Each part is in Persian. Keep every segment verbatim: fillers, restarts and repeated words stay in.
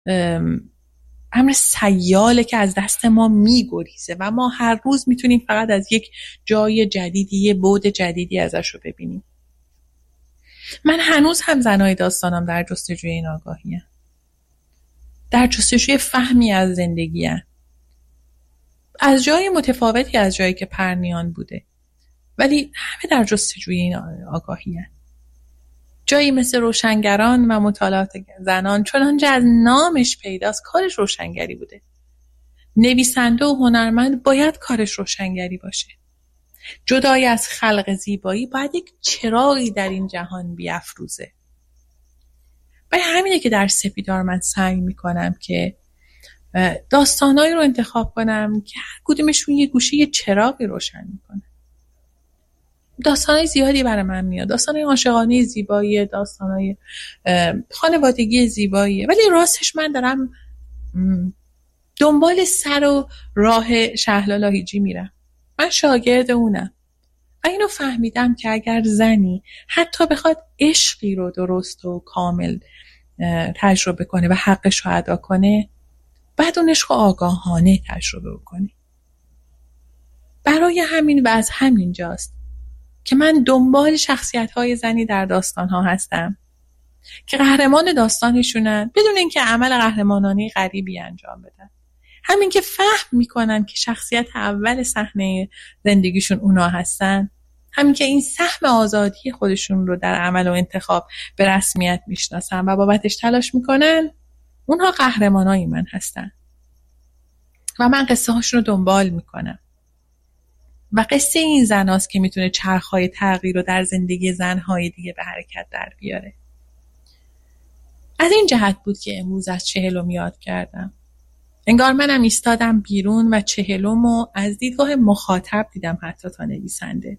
امر سیاله که از دست ما میگریزه و ما هر روز میتونیم فقط از یک جای جدیدی، یه بعد جدیدی ازش رو ببینیم. من هنوز هم زنای داستانم در جستجوی این آگاهی هم. در جستجوی فهمی از زندگی هم. از جای متفاوتی از جایی که پرنیان بوده، ولی همه در جستجوی این آگاهی هم. جایی مثل روشنگران و مطالعات زنان چنانچه از نامش پیداست کارش روشنگری بوده. نویسنده و هنرمند باید کارش روشنگری باشه. جدای از خلق زیبایی باید یک چراغی در این جهان بیافروزه. برای همینه که در سپیدار من سعی میکنم که داستانایی رو انتخاب کنم که هر کدومشون یه گوشه یه چراغی روشن میکنه. داستانای زیادی برای من میاد، داستانای عاشقانه زیبایی، داستانای خانوادگی زیبایی، ولی راستش من دارم دنبال سر و راه شهلا لاهیجی میرم. من شاگرد اونم و اینو فهمیدم که اگر زنی حتی بخواد عشقی رو درست و کامل تجربه کنه و حقش رو ادا کنه، بعد اون عشق آگاهانه تجربه کنه. برای همین و از همین جاست که من دنبال شخصیت‌های زنی در داستان‌ها هستم که قهرمان داستانشونن بدون اینکه عمل قهرمانانه غریبی انجام بدن. همین که فهم میکنن که شخصیت اول صحنه زندگیشون اونا هستن، همین که این سهم آزادی خودشون رو در عمل و انتخاب به رسمیت میشناسن و بابتش تلاش میکنن، اونها قهرمانای من هستن و من قصه هاشون رو دنبال میکنم. و قصه این زناست که میتونه چرخهای تغییر رو در زندگی زنهای دیگه به حرکت در بیاره. از این جهت بود که امروز از چهلم یاد کردم. انگار منم ایستادم بیرون و چهلمو از دیدگاه مخاطب دیدم حتی تا نویسنده.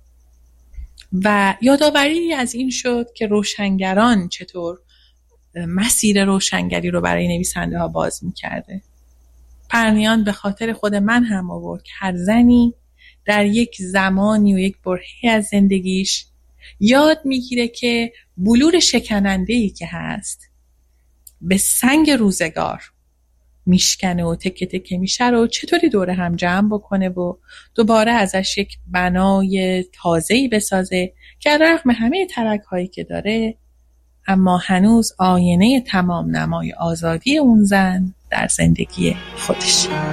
و یادآوری از این شد که روشنگران چطور مسیر روشنگری رو برای نویسنده ها باز میکرده. پرنیان به خاطر خود من هم آورد که هر زنی در یک زمانی و یک برهه‌ای از زندگیش یاد میگیره که بلور شکننده‌ای که هست به سنگ روزگار میشکنه و تکه تکه میشه رو چطوری دوره هم جمع بکنه و دوباره ازش یک بنای تازه‌ای بسازه که رغم همه ترک‌هایی که داره اما هنوز آینه تمام نمای آزادی اون زن در زندگی خودش.